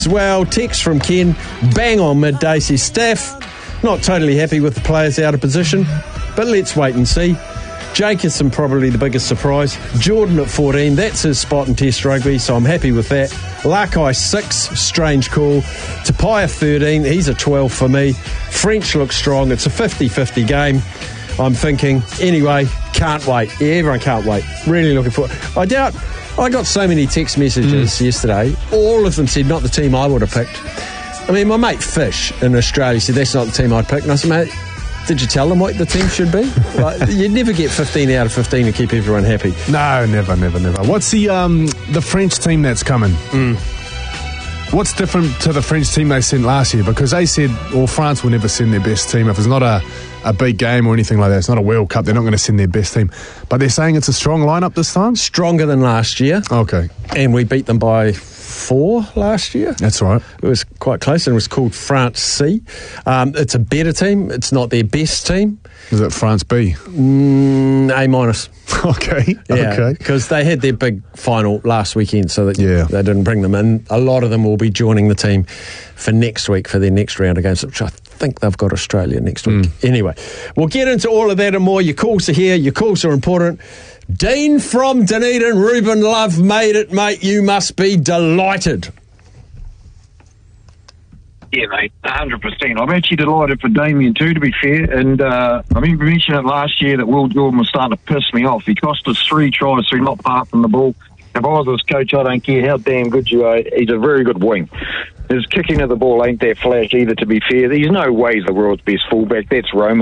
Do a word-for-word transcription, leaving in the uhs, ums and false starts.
As well, text from Ken, bang on midday, says Staff, not totally happy with the players out of position, but let's wait and see. Jacobson probably the biggest surprise. Jordan at fourteen, that's his spot in Test rugby, so I'm happy with that. Larkai six, strange call. Tapia thirteen, he's a twelve for me. French looks strong, it's a fifty-fifty game. I'm thinking, anyway, can't wait. Yeah, everyone can't wait. Really looking forward. I doubt, I got so many text messages mm. yesterday, all of them said not the team I would have picked. I mean, my mate Fish in Australia said that's not the team I'd pick, and I said, mate, did you tell them what the team should be? Like, you'd never get fifteen out of fifteen and keep everyone happy. No, never, never, never. What's the um, the French team that's coming? Mm. What's different to the French team they sent last year? Because they said, well, France will never send their best team. If it's not a, a big game or anything like that, it's not a World Cup, they're not going to send their best team. But they're saying it's a strong lineup this time? Stronger than last year. Okay. And we beat them by four last year. That's right. It was quite close, and it was called France C. Um, it's a better team. It's not their best team. Is it France B? Mm, A minus. Okay. Yeah, okay. because they had their big final last weekend, so that yeah. they didn't bring them in. A lot of them will be joining the team for next week for their next round of games, which I think they've got Australia next week. Mm. Anyway, we'll get into all of that and more. Your calls are here. Your calls are important. Dean from Dunedin, Ruben Love made it, mate. You must be delighted. Yeah, mate, one hundred percent. I'm actually delighted for Damien too, to be fair. And uh, I remember mentioning it last year that Will Jordan was starting to piss me off. He cost us three tries through not passing the ball. If I was his coach, I don't care how damn good you are. He's a very good wing. His kicking of the ball ain't that flash either, to be fair. There's no way he's the world's best fullback. That's Roma.